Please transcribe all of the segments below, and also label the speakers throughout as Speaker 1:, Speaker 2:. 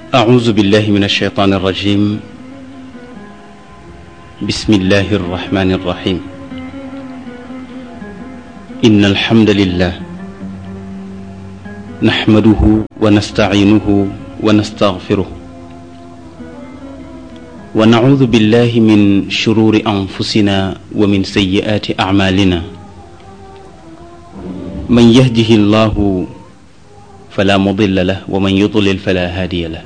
Speaker 1: أعوذ بالله من الشيطان الرجيم. بسم الله الرحمن الرحيم. إن الحمد لله نحمده ونستعينه ونستغفره ونعوذ بالله من شرور أنفسنا ومن سيئات أعمالنا. من يهده الله فلا مضل له ومن يضلل فلا هادي له.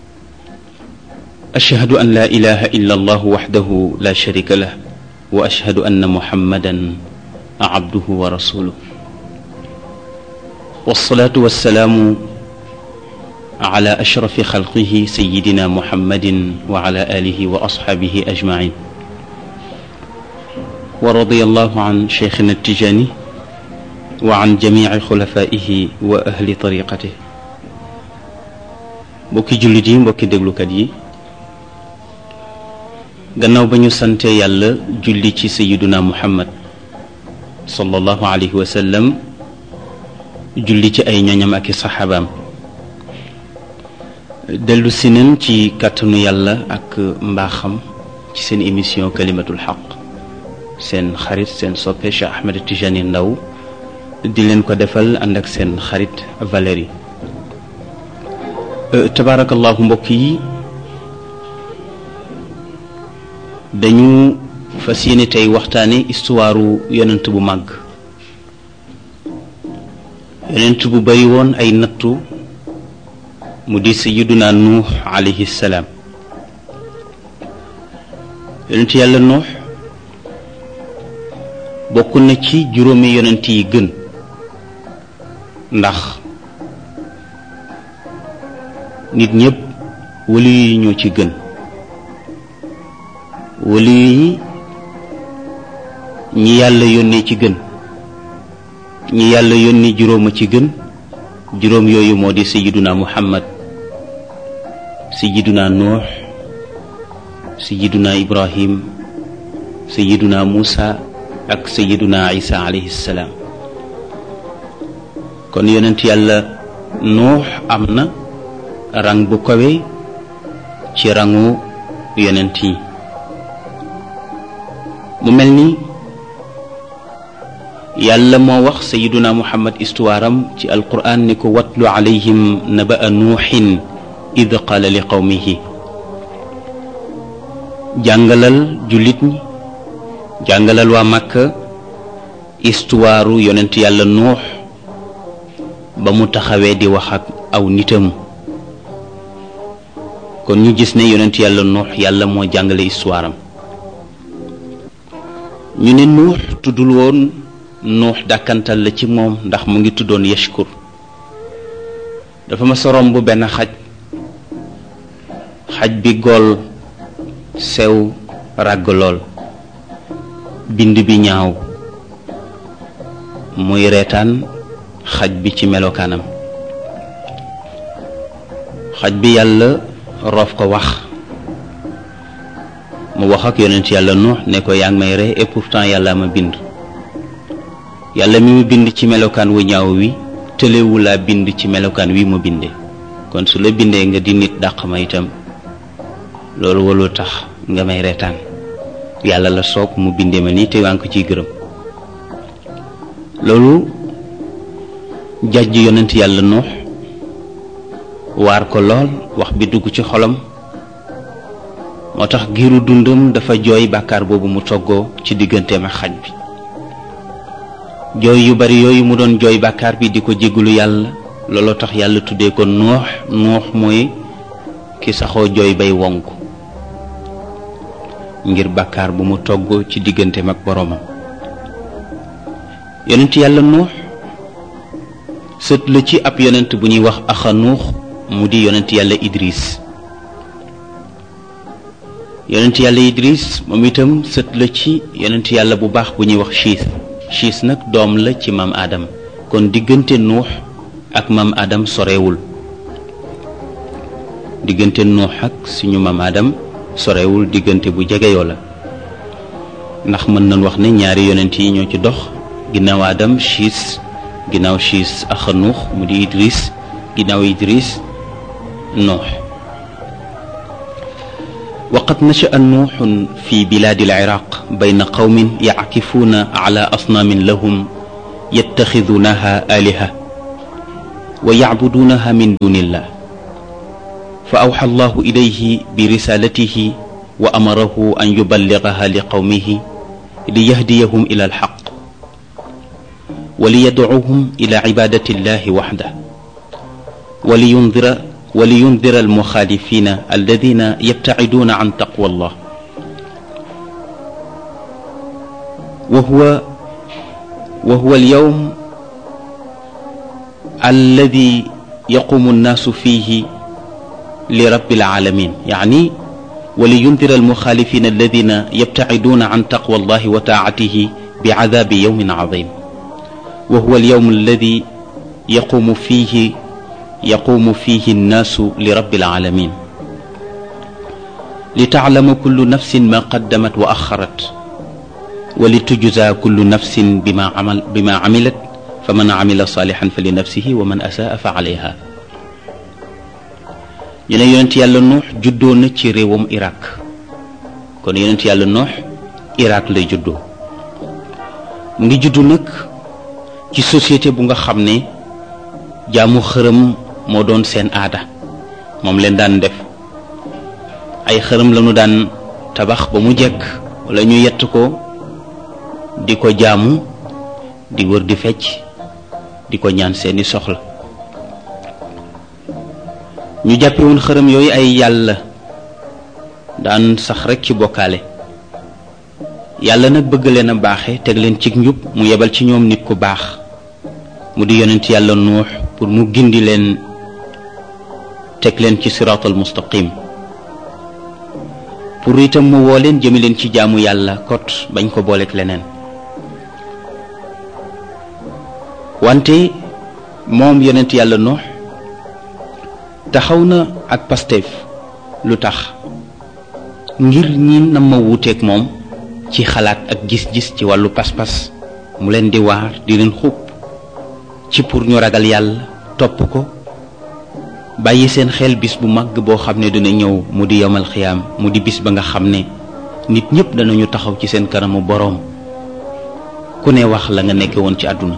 Speaker 1: أشهد أن لا إله إلا الله وحده لا شريك له وأشهد أن محمدا عبده ورسوله. والصلاة والسلام على أشرف خلقه سيدنا محمد وعلى آله وأصحابه أجمعين. ورضي الله عن شيخنا التجاني وعن جميع خلفائه وأهل طريقته. mbokki jullit yi, mbokki déglukat yi, gannaaw ba ñu sante yàlla julli ci sayiduna muhammad sallallahu alayhi wa sallam, julli ci ay ñoñam ak i saxaabaam, dellu si nañ ci kàttanu yàlla ak mbaaxam ci seen émission kalimatul xaq, seen xarit seen soppe Cheikh Ahmed Tijani Ndaw di leen ko defal ànd ak seen xarit Valérie. tabaarakallahu mbokk yi, dañu fas yéene tey waxtaane histoire yonent bu màgg, yonent bu bari woon ay nattu, mu di sayyiduna nuux alayhi salaam. yonent yàlla nuux bokk na ci juróomi yonent yi gën, ndax nit ñépp wali yi ñoo ci gën. wali yi ñi yàlla yónnee ci gën, ñi yàlla yónni juróoma ci gën. juróom yooyu moo di sayyiduna muhammad, sayyiduna nuux, sayyiduna ibrahim, sayyiduna muusa ak sayyiduna isa alayhi salaam. kon yonent yàlla nuux am na rang bu kawe ci rangu yonent yi. mu mel ni yàlla moo wax sayyiduna muhammad histoire am ci alquran ni ko watlu alayhim naba'a nuuxin id qaala li qawmihi. jàngalal jullit ñi, jàngalal waa Makka histoire yonent yàlla nuux ba mu taxawee di wax ak aw nitam. kon ñu gis ne yonent yàlla nuux yàlla moo jàngale histoire am. ñu ne nuux tuddul woon nuux, dàkkantal la ci moom ndax mu ngi tuddoon yashkur. dafa ma sorom bu benn xaj bi gool sew ràgg lool, bind bi ñaaw, muy reetaan xaj bi ci melokaanam. xaj bi yàlla roof ko wax, mu wax ak yonent yàlla nuux ne ko yaa ngi may ree et pourtant yàlla ma bind. yàlla mi mu bind ci melokaan wu ñaaw wi tëlewu laa bind ci melokaan wi mu binde. kon su la bindee nga di nit dàq ma itam, loolu walul tax nga may reetaan. yàlla la soog mu bindee ma nii te waa ngi ko ciy gërëm. loolu jàjj yonent yàlla nuux, waar ko lool, wax bi dugg ci xolam. moo tax giiru dundam dafa jooy bàkkaar boobu mu toggoo ci digganteem ak xaj bi. jooy yu bari yooyu mu doon jooy bàkkaar bi di ko jéggulu yàlla, looloo tax yàlla tuddee ko nuux. nuux mooy ki saxoo jooy bay wonk ngir bàkkaar bu mu toggoo ci digganteem ak boroomam. yonent yàlla nuux sët la ci ab yonent bu ñuy wax axanuux, mu di yonent yàlla idris. yonent yàlla idris moom itam sët la ci yonent yàlla bu baax bu ñuy wax siis nag doom la ci maam Adam. kon diggante nuux ak maam Adam sorewul. diggante nuux ak suñu maam Adam sorewul, diggante bu jegeyoo la. ndax mën nañ wax ne ñaari yonent yi ñoo ci dox ginnaaw Adam siis, ginnaaw siis axanuux mu di idris, ginnaaw idris nuux. وقد نشأ نوح في بلاد العراق بين قوم يعكفون على أصنام لهم يتخذونها آلهة ويعبدونها من دون الله، فأوحى الله إليه برسالته وأمره أن يبلغها لقومه ليهديهم إلى الحق وليدعوهم إلى عبادة الله وحده ولينذر المخالفين الذين يبتعدون عن تقوى الله. وهو اليوم الذي يقوم الناس فيه لرب العالمين، يعني ولينذر المخالفين الذين يبتعدون عن تقوى الله وطاعته بعذاب يوم عظيم. وهو اليوم الذي يقوم فيه الناس لرب العالمين، لتعلم كل نفس ما قدمت وأخرت ولتجزى كل نفس بما عملت، فمن عمل صالحا فلنفسه ومن أساء فعليها. ñu ne yonent yàlla Nuux juddoo na ci réewam Irak. kon yonent yàlla Nuux Irak lay juddoo. mu ngi juddu nag ci société bu nga xam ne jaamu xërëm moo doon seen aada, moom leen daan def. ay xërëm lañu daan tabax ba mu jekk wala ñu yett ko di ko jaamu, di wër di fecc, di ko ñaan seeni soxla. ñu jàppe woon xërëm yooyu ay yàlla, daan sax rekk ci bokkaale. yàlla nag bëgg leen a baaxe teg leen ci njub, mu yebal ci ñoom nit ku baax mu di yonent yàlla Nuux pour mu gindi leen, teg leen ci siraatal mustaqim, pour itam mu woo leen jëme leen ci jaamu yàlla kot bañ ko booleek leneen. wante moom yonent yàlla Nuux taxaw na ak Pastef. lu tax? ngir ñi na ma wuuteeg moom ci xalaat ak gis-gis ci wàllu pas-pas, mu leen di waar, di leen xub ci pour ñu ragal yàlla, topp ko, bàyyi seen xel bis bu mag boo xam ne dina ñëw, mu di yawmal xiyaam, mu di bis ba nga xam ne nit ñépp danañu taxaw ci seen kanamu boroom, ku ne wax la nga nekke woon ci àdduna.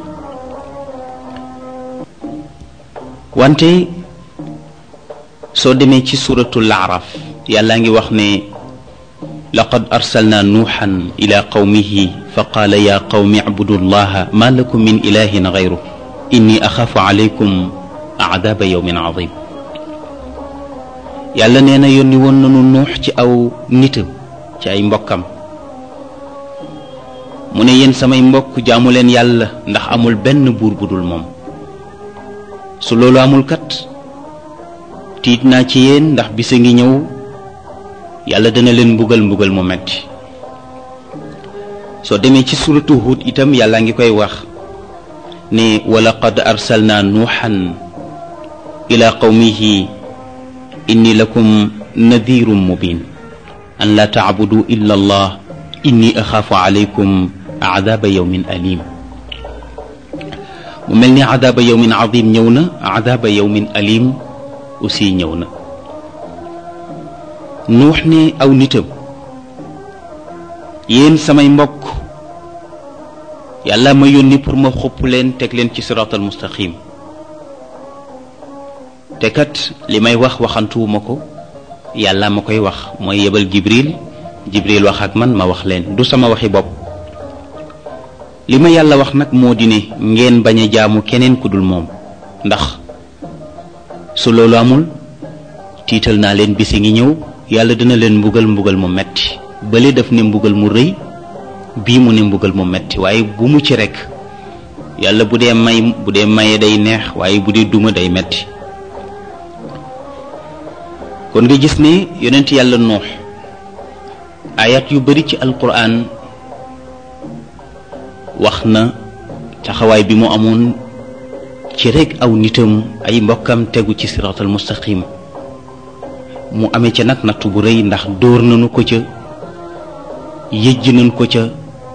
Speaker 1: wante soo demee ci suratul Araf, yàlla ngi wax ne laqad arsalna nuuxan ila qawmihi fa qaala ya qawmi icbudu llaha ma lakum min ilahin gayru inni axaafu alaykum aadaaba yawmin azim. yàlla nee na yónni woon nanu nuux ci aw nitam, ci ay mbokkam, mu ne yéen samay mbokk jaamu leen yàlla ndax amul benn buur bu dul moom. su loolu amul kat tiit naa ci yéen, ndax bisa ngi ñëw yàlla dana leen mbugal mu metti. soo demee ci suratu Hud itam yàlla ngi koy wax ne wa laqad arsalna nuuxan ila qawmihi inni lakum nadirun mubin an la tacbudu illa allah inni axaafu alaykum aadaaba yawmin alim. mu mel ni aadaaba yawmin azim ñëw na, aadaaba yawmin alim aussi ñëw na. nuux ne aw nitam, yéen samay mbokk, yàlla ma yónni pour ma xupp leen, teg leen ci siraatal mustaqim. te kat li may wax waxantuwuma ko, yàlla ma koy wax, mooy yebal Jibril wax ak man ma wax leen, du sama waxi bopp. li ma yàlla wax nag moo di ne ngeen bañ a jaamu keneen ku dul moom, ndax su loolu amul tiital naa leen, bisi ngi ñëw yàlla dina leen mbugal mu metti. bële def ne mbugal mu rëy, bii mu ne mbugal mu metti, waaye bu mu ci rekk. yàlla bu dee maye day neex, waaye bu dee duma day metti. kon nga gis ne yonent yàlla Nuux ayat yu bari ci alquran wax na taxawaay bi mu amoon ci rekk aw nitam, ay mbokkam tegu ci siraatal mustaqim. mu amee ca nag nattu bu rëy, ndax dóor nañu ko ca, yëjj nañ ko ca,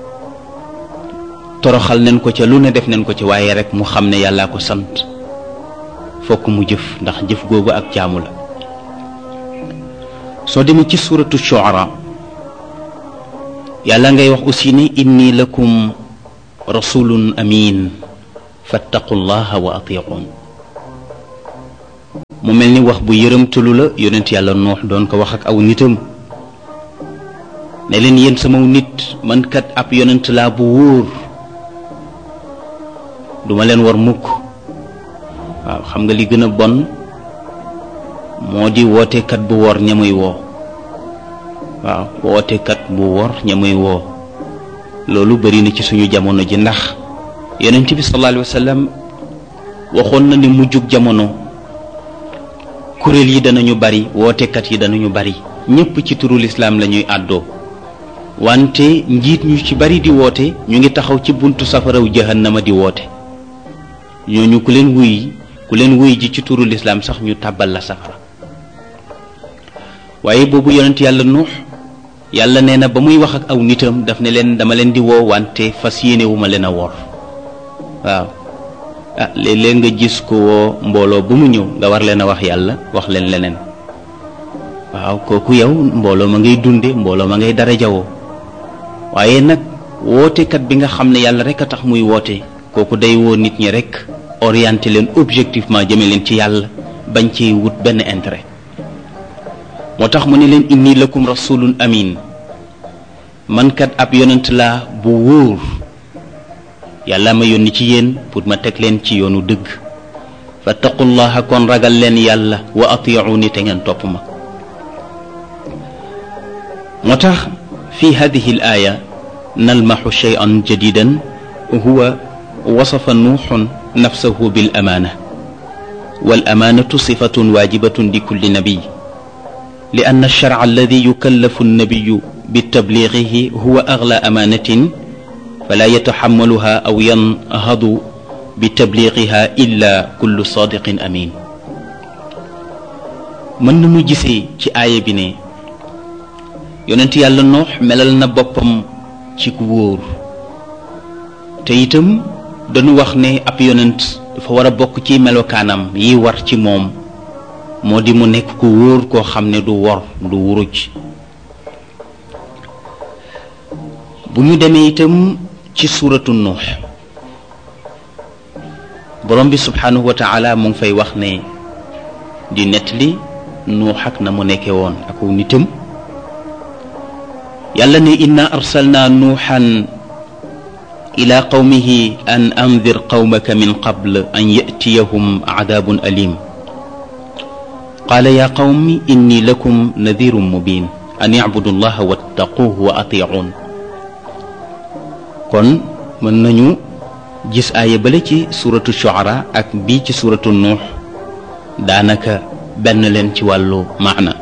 Speaker 1: toroxal nañ ko ca, lu ne def nañ ko ca, waaye rekk mu xam ne yàllaa ko sant, fokk mu jëf, ndax jëf googu ak jaamu la. soo demee ci suratu shuara yàlla ngay wax aussi ne inni lakum rasulun amin fattaqullaha wa atiqun mu mel ni wax bu yërëmtalu la yonent yàlla noox doon ko wax ak aw nitam ne leen yéen sama nit man kat ab yonent laa bu wóor duma leen war mukk waaw xam nga li gën a bon moo di wootekat bu wor ñamuy woo waaw wootekat bu wor ñamuy woo loolu bari na ci suñu jamono ji ndax yonent bi sallallahu alayhi wa sallam waxoon na ni mujjug jamono kuréel yi danañu bari wootekat yi danañu bari ñépp ci turu lislaam la ñuy àddoo wante njiit ñu ci bari di woote ñu ngi taxaw ci buntu safaraw jahannama di woote ñooñu ku leen wuy ji ci turu lislaam sax ñu tàbbal la safara waaye boobu yonent yàlla nuux yàlla nee na ba muy wax ak aw nitam daf ne leen dama leen di woo wante fas yéenewuma leen a wor waaw léeg-léeg nga gis ko woo mbooloo bu mu ñëw nga war leen a wax yàlla wax leen leneen waaw kooku yow mbooloo ma ngay dunde mbooloo ma ngay darajawoo waaye nag wootekat bi nga xam ne yàlla rek a tax muy woote kooku day woo nit ñi rek orienté leen objectivement jëme leen ci yàlla bañ ci wut benn intérêt moo tax mu ne leen inni lakum rasulun amin man kat ab yonent laa bu wóor yàlla ma yónni ci yéen pour ma teg leen ci yoonu dëgg fattaqullaha kon ragal leen yàlla wa atiuni te ngeen topp ma moo tax fi hadihi al aya nalmaxu shay'an jadidan huwa wasafa nuuxun nafsahu bil amaana wal amaanatu sifatun waajibatun li kulli nabiy li anna ash-shar'a alladi yukallafu an-nabiyyu bitabliigihi huwa agla amaanatin fala yataxammaluha aw yanhadu bitabliigiha illa kullu saadiqin amin mën nañu gisee ci aaya bi ne yonent yàlla noox melal na boppam ci ku wóor te itam dañu wax ne ab yonent dafa war a bokk ci melokaanam yi war ci moom moo di mu nekk ku wóor koo xam ne du wor du wuruj bu ñu demee itam ci suuratu nuux borom bi subhaanahu wa taala mu ngi fay wax ne di nettali nuux ak na mu nekke woon ak nitam yàlla ne inna arsalna nuuxan ila qawmihi an andir qawmaka min qabl an yatiyahum adabun alim qaala ya qawmi inni lakum nadirun mubin an yacbudu allaha wattaquuhu wa atiicuun kon mën nañu gis aaya bale ci suratu shuara ak bii ci suratu nuux daanaka benn leen ci wàllu maana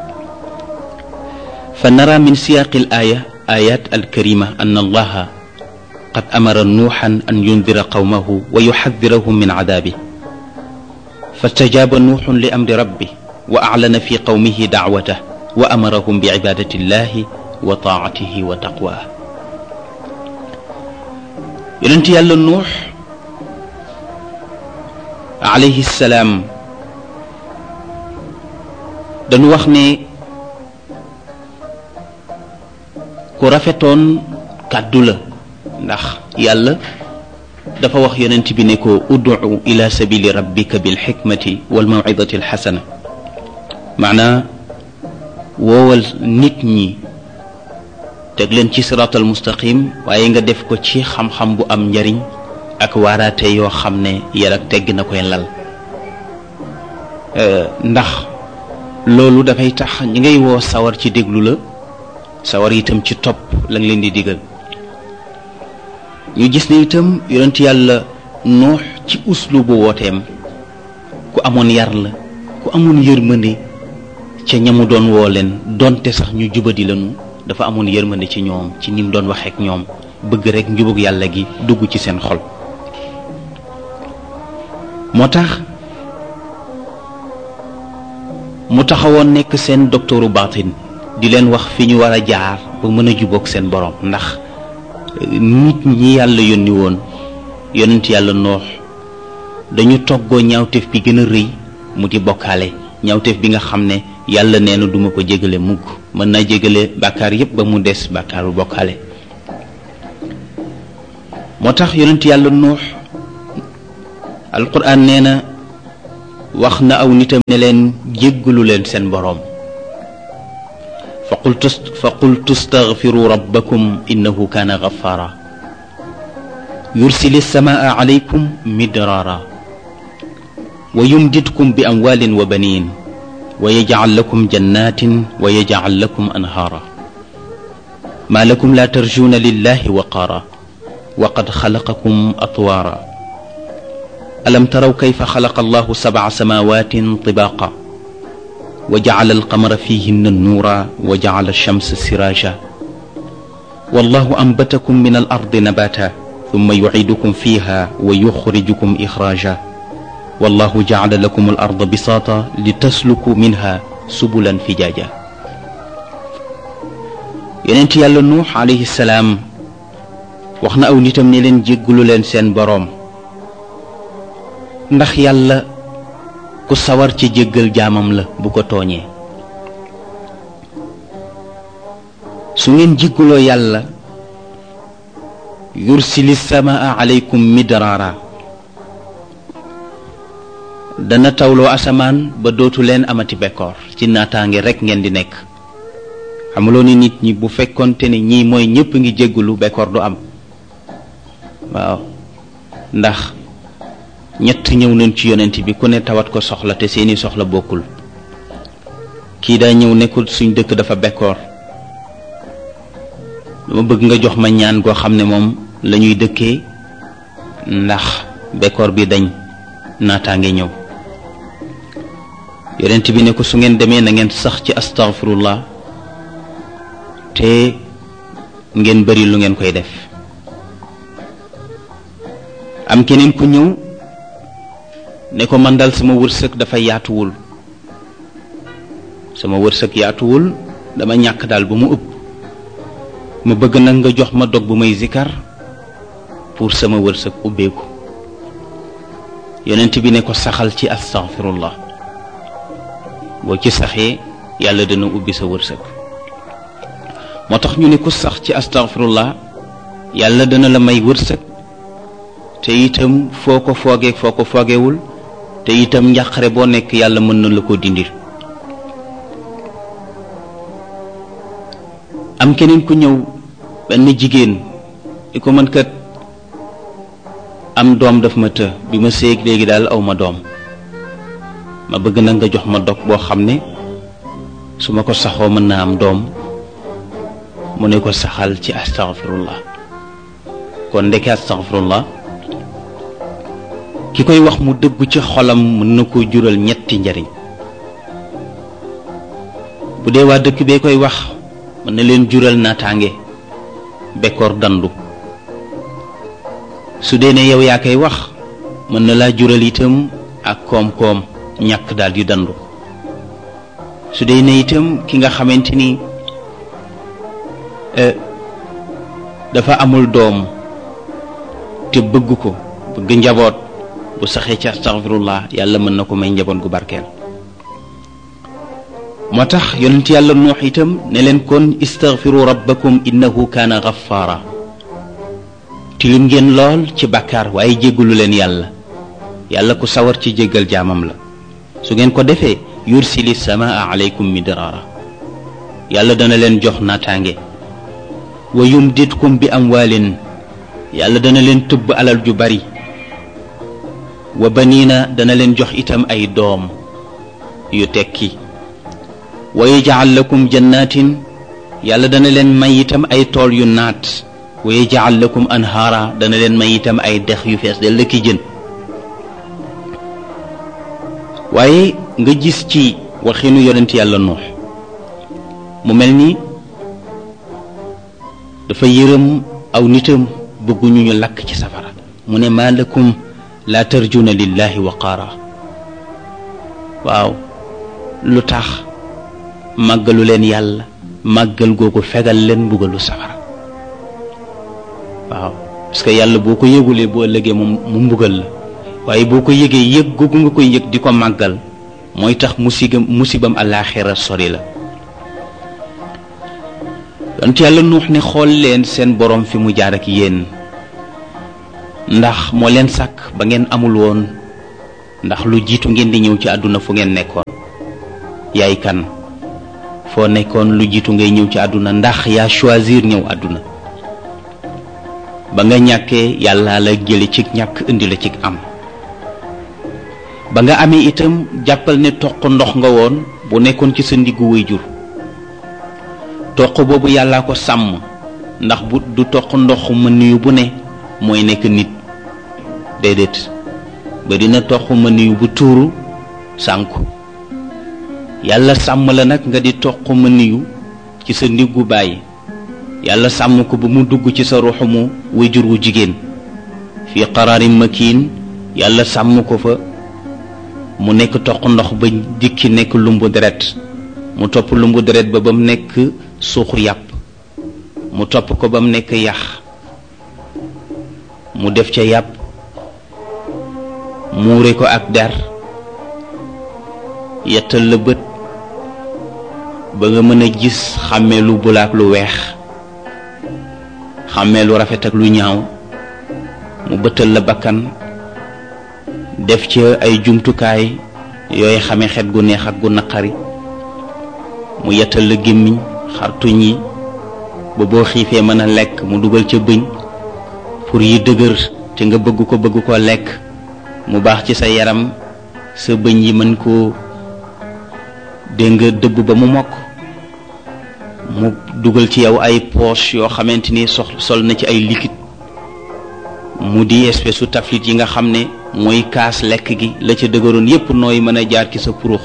Speaker 1: fa nara min siyaaqi al aaya ayat alkarima an allaha qad amara nuuxan an yundira qawmahu wa yuxadirahum min cadaabi fastajaaba nuuxun li amri rabbi wa aclana fi qawmihi dacwatah wa amarahum bi cibaadati illahi wa taacatihi wa taqwaa yonent yàlla nuux alayhi salaam dañu wax ne ku rafetoon kàddu la ndax yàlla dafa wax yonent bi ne ko ud'u ila sabili rabbika bil xikmati wal mawcidati alxasana maanaa woowal nit ñi teg leen ci siraatal mustaqim waaye nga def ko ci xam-xam bu am njariñ ak waaraate yoo xam ne yar ak tegg na koy lal ndax loolu dafay tax ñi ngay woo sawar ci déglu la sawar itam ci topp la nga leen di digal ñu gis ne itam yonent yàlla nuux ci uslubu wooteem ku amoon yar la ku amoon yërmande ca ñamu doon woo leen donte sax ñu jubadi lañu dafa amoon yërmande ci ñoom ci nim doon waxeek ñoom bëgg rekk njubug yàlla gi dugg ci seen xol moo tax mu taxawoon nekk seen doktooru baatin di leen wax fi ñu war a jaar ba mën a jubóog seen borom ndax nit ñi yàlla yónni woon yonent yàlla noox dañu toggoo ñaawteef bi gën a rëy mu di bokkaale ñaawteef bi nga xam ne yàlla nee na duma ko jégale mukk mën naa jégale bàkkaar yépp ba mu des bàkkaaru bokkaale moo tax yonent yàlla nuux alquran nee na wax na aw nitam ne leen jéggalu leen seen boroom fa qultu astaghfiru rabbakum innahu kaana ghaffara yursili samaa alaykum midraara wa yumdidkum bi amwaalin wa baniin wa yaj'al lakum jannatin wa yaj'al lakum anhaara maa lakum laa tarjuuna lillahi waqaara wa qad xalaqakum atwaara alam taraw kayfa xalaqa allahu sab'a samaawatin tibaaqa wa ja'ala alqamara fiihinna nuura wa ja'ala alchamsa siraaja wallahu anbatakum min alardi nabaata thumma yuciidukum fiiha wa yuxrijukum ixraaja wallahu ja'ala lakum alarda bisaata litasluku minha subulan fijaaja yonent yàlla nuux alayhi salaam wax na aw nitam ne leen jéggalu leen seen boroom ndax yàlla ku sawar ci jéggal jaamam la bu ko tooñee su ngeen jéggaloo yàlla yursili samaa alaykum midraara dana tawloo asamaan ba dootu leen amati bekkoor ci naataange rekk ngeen di nekk xamuloo ni nit ñi bu fekkonte ne ñii mooy ñépp ngi jéggalu bekkoor du am waaw ndax ñett ñëw nañ ci yonent bi ku ne tawat ko soxla te seeni soxla bokkul kii daa ñëw nekkul suñ dëkk dafa bekkoor dama bëgg nga jox ma ñaan goo xam ne moom la ñuy dëkkee ndax bekkoor bi dañ naataange ñëw yonent bi ne ko su ngeen demee na ngeen sax ci astaghfirullah te ngeen bari lu ngeen koy def am keneen ku ñëw ne ko man dal sama wërsëg dafa yaatuwul dama ñàkk daal bu mu ëpp ma bëgg nag nga jox ma dog bu may zikar pour sama wërsëg ubbeeku yonent bi ne ko saxal ci astaghfirullah boo ci saxee yàlla dana ubbi sa wërsëg moo tax ñu ne ku sax ci astaghfirullah yàlla dana la may wërsëg te itam foo ko foogewul te itam njàqare boo nekk yàlla mën na la ko dindil am keneen ku ñëw benn jigéen di ko mën kat am doom daf ma të bi ma séeg léegi daal aw ma doom ma bëgg na nga jox ma dog boo xam ne su ma ko saxoo mën naa am doom mu ne ko saxal ci astaghfirullah kon ndeke astaghfirullah ki koy wax mu dëggu ci xolam mën na ko jural ñetti njariñ bu dee waa dëkk bee koy wax mën na leen jural naataange bekkoor dandu su dee ne yow yaa koy wax mën na laa jural itam ak koom-koom ñàkk daal di dandu su dee ne itam ki nga xamante ni dafa amul doom te bëgg ko bëgg njaboot bu saxee ci astaghfirullah yàlla mën na ko may njaboot gu barkeel moo tax yonent yàlla nuux itam ne leen kon istaghfiru rabbakum innahu kaana ghaffara tilim ngeen lool ci bàkkaar waaye jéggalu leen yàlla ku sawar ci jéggal jaamam la su ngeen ko defee yursili samaa alaykum midraara yàlla dana leen jox naataange wa yumdidkum bi amwaalin yàlla dana leen tëbb alal ju bari wa baniina dana leen jox itam ay doom yu tekki wa yaj'al lakum jannatin yàlla dana leen may itam ay tool yu naat wa yaj'al lakum anhaara dana leen may itam ay dex yu fees del lëkki jën waaye nga gis ci waxinu yonent yàlla nuux mu mel ni dafa yërëm aw nitam bëgguñu ñu lakk ci safara mu ne maa lakum laa tarjuna lillahi waqaara waaw lu tax màggalu leen yàlla màggal googu fegal leen mbugalu safara waaw parce que yàlla boo ko yëgulee boo ëllëgee mu mbugal la waaye boo ko yëgee yëg googu nga koy yëg di ko màggal mooy tax musibam àllaaxira sori la. yonent yàlla nuux ne xool leen seen borom fi mu jaar ak yéen, ndax moo leen sàkk ba ngeen amul woon, ndax lu jiitu ngeen di ñëw ci àdduna fu ngeen nekkoon. yaay kan? foo nekkoon lu jiitu ngay ñëw ci àdduna? ndax yaa choisir ñëw àdduna? ba nga ñàkkee yàlla la jële ci ñàkk indi la ci am. ba nga amee itam jàppal ne toq ndox nga woon bu nekkoon ci sa ndiggu waajur. toq boobu yàllaa ko sàmm, ndax bu du toq ndox ma nuyu bu ne mooy nekk nit. déedéet, ba dina toq ma nuyu bu tuuru sànku. yàlla sàmm la nag nga di toq ma nuyu ci sa ndiggu bàyyi. yàlla sàmm ko ba mu dugg ci sa ruuxu mu waajur wu jigéen fii qaraarin makiin. yàlla sàmm ko fa mu nekk toq ndox ba dikki nekk lumbu deret, mu topp lumbu deret ba mu nekk suuxu yàpp, mu topp ko ba mu nekk yax, mu def ca yàpp, muure ko ak der, yettal la bët ba nga mën a gis xàmmee lu bula ak lu weex, xàmmee lu rafet ak lu ñaaw. mu bëttal la bakkan, def ca ay jumtukaay yooy xame xet gu neex ak gu naqari. mu yettal la gémmiñ, xartuñ yi ba boo xiifee mën a lekk. mu dugal ca bëñ pour yi dëgër te nga bëgg ko lekk, mu baax ci sa yaram, sa bëñ yi mën koo dégg nga dëbb ba mu mokk. mu dugal ci yow ay poche yoo xamante ni sol na ci ay liquide, mu di espèce su taflit yi nga xam ne mooy kaas lekk gi. la ca dëgëroon yépp nooy mën a jaar ci sa purux.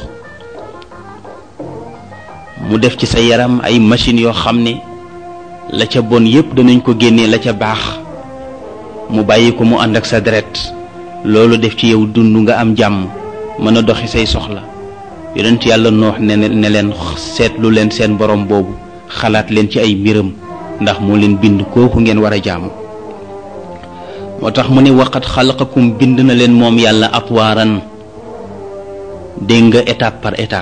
Speaker 1: mu def ci sa yaram ay machines yoo xam ne la ca bon yépp danañ ko génnee, la ca baax mu bàyyi ko mu ànd ak sa deret. loolu def ci yow dund nga am jàmm, mën a doxi say soxla. yonent yàlla noox ne leen seetlu leen seen borom boobu, xalaat leen ci ay mbiram, ndax moo leen bind, kooku ngeen war a jaamu. moo tax mu ne waqat xalaqakum, bind na leen moom yàlla atwaaran, dégg nga étape par étape.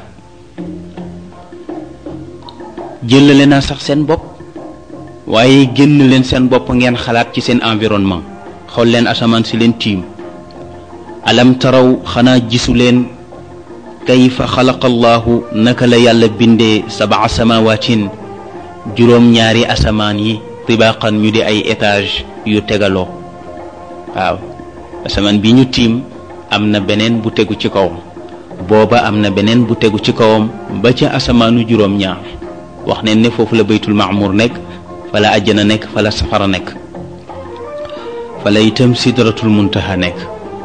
Speaker 1: jëlale naa sax seen bopp, waaye génn leen seen bopp ngeen xalaat ci seen environnement. xool leen asamaan si leen tiim. alam taraw, xanaa gisu leen kayfa xalaqa allahu, naka la yàlla bindee sabaa samawaatin, juróom-ñaari asamaan yi, tibaqan ñu di ay étage yu tegaloo. waaw, asamaan bi ñu tiim am na beneen bu tegu ci kawam, booba am na beneen bu tegu ci kawam, ba ca asamaanu juróom-ñaar. wax neen ne foofu la baytul maamur nekk, fa la àjjana nekk, fa la safara nekk, fa la itam sidratul muntaha nekk.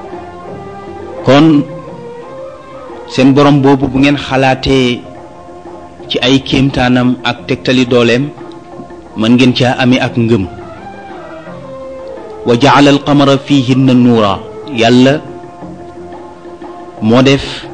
Speaker 1: kon seen borom boobu bu ngeen xalaatee ci ay kéemtaanam ak tegtali dooleem, mën ngeen caa amee ak ngëm. wa jaala al qamara fihinna nuura, yàlla moo def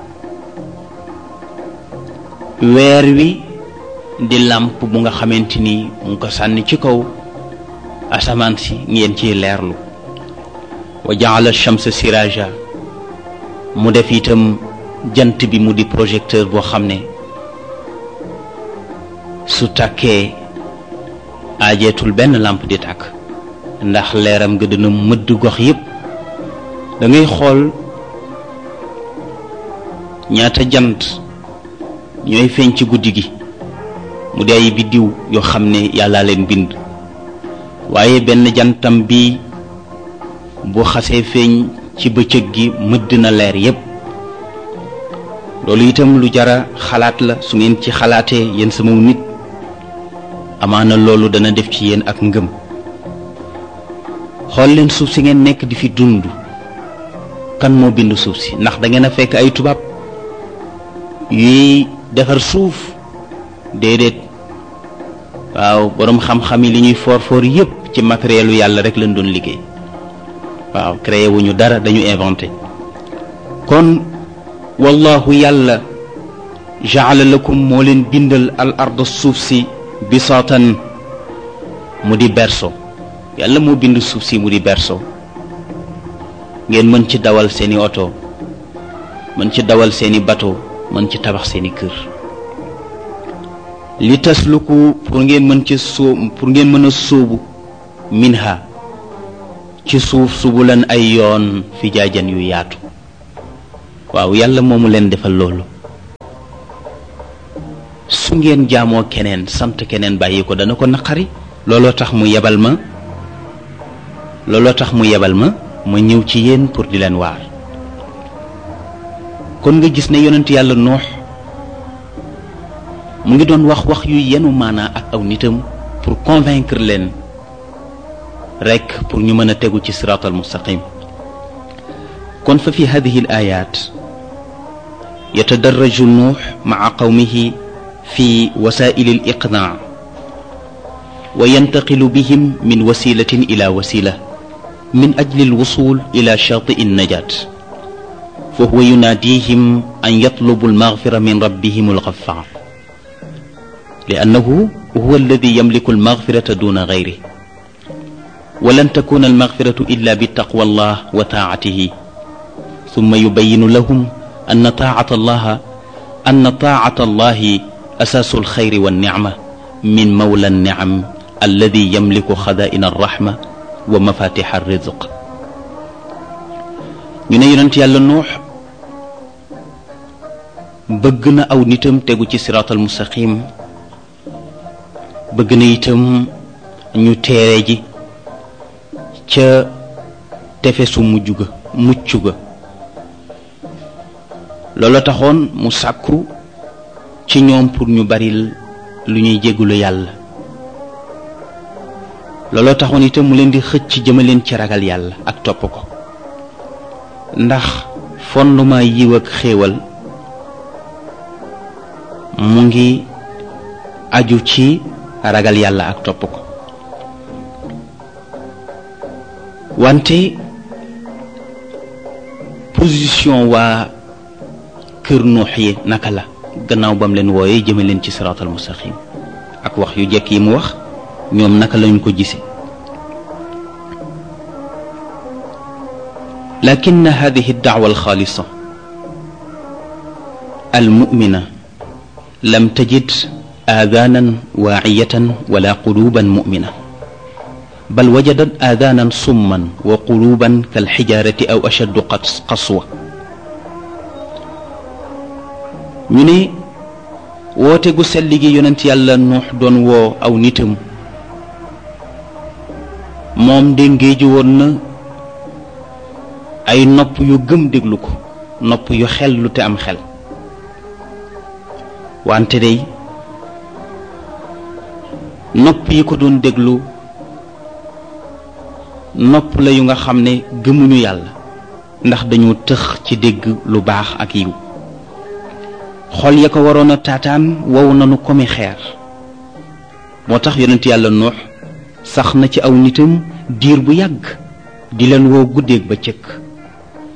Speaker 1: weer wi di làmp bu nga xamante ni mu ngi ko sànni ci kaw asamaan si, ngeen ciy leerlu. wa jaala shamsa siraja, mu def itam jant bi mu di projecteur boo xam ne su tàkkee aajeetul benn làmp di tàkk, ndax leeram nga dina mëdd gox yépp. da ngay xool ñaata jant ñooy feeñ ci guddi gi, mu di ay biddiw yoo xam ne yàlla leen bind. waaye benn jantam bi bu xasee feeñ ci bëccëg gi mëdd na leer yépp. loolu itam lu jara xalaat la. su ngeen ci xalaatee yéen sama nit, amaana loolu dana def ci yéen ak ngëm. xool leen suuf si ngeen nekk di fi dund, kan moo bind suuf si? ndax da ngeen a fekk ay tubaab yuy defar suuf? déedéet. waaw, boroom xam-xam yi li ñuy for yépp ci matérielu yàlla rek lañ doon liggéey. waaw, créé wuñu dara, dañu inventé. kon wallahu yàlla jaala lakum moo leen bindal al ard suuf si bisaatan, mu di berceau. yàlla moo bind suuf si mu di berceau, ngeen mën ci dawal seeni oto, mën ci dawal seeni bateau, mën ci tabax seeni kër li tasluku pour ngeen mën ci pour ngeen mën a sóobu minha ci suuf subulan ay yoon fi jaajan yu yaatu waaw yàlla moomu leen defal loolu su ngeen jaamoo keneen sant keneen bàyyi ko dana ko naqari looloo tax mu yebal ma ma ñëw ci yéen pour di leen waar kon nga gis ne yonent yàlla Nuux mu ngi doon wax yu yenu maanaa ak aw nitam pour convaincre leen rekk pour ñu mën a tegu ci siraatal mustaqim kon fa fi hadihi al ayat yatadarraju Nuux maa qawmihi fi wasaa'il al iqnaa wa yantaqilu bihim min wasilatin ila wasila min ajli al wusul ila shaati'i an najaat fa huwa yunaadihim an yatlubu al maghfira min rabbihim al ghaffar لأنه هو الذي يملك المغفرة دون غيره ولن تكون المغفرة إلا بتقوى الله وطاعته ثم يبين لهم أن طاعة الله أساس الخير والنعمة من مولى النعم الذي يملك خزائن الرحمة ومفاتيح الرزق ñu ne yonent yàlla Nuux bëgg na aw nitam tegu ci siraatal mustaqim bëgg na itam ñu teere ji ca tefesu mucc ga loolu taxoon mu sàkku ci ñoom pour ñu baril lu ñuy jéggulu yàlla looloo taxoon itam mu leen di xëcc jëmaleen ci ragal yàlla ak topp ko ndax fondement yiw ak xéewal mu ngi aju ci ragal yàlla ak topp ko wante position waa kër Nuux yi naka la gannaaw bam leen wooyee jëme leen ci siraatal mustaqim ak wax yu jekk yi mu wax ñoom naka lañu ko gise lakin hadihi ad-da'wa al-khalisa al-mu'mina lam tajid آذانا واعية ولا قلوبا مؤمنة بل وجدت آذانا صما وقلوبا كالحجارة أو أشد قسوة ñu ne woote gu sell gi yonent yàlla Nuux doon woo aw nitam moom de ngéeju woon na ay nopp yu gëm déglu ko nopp yu xel lu te am xel wante day nopp yi ko doon déglu nopp la yu nga xam ne gëmuñu yàlla ndax dañoo tëx ci dégg lu baax ak yiw xol ya ko waroon a taataan wow nanu komi xeer moo tax yonent yàlla Nuux sax na ci aw nitam diir bu yàgg di leen woo guddeeg ba cëkk